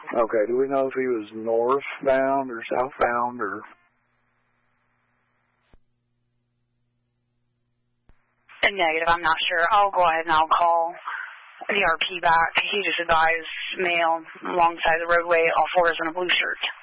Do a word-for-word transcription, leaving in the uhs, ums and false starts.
Okay, do we know if he was northbound or southbound or? Negative, I'm not sure. I'll go ahead and I'll call the R P back. He just advised male alongside the roadway, all fours in a blue shirt.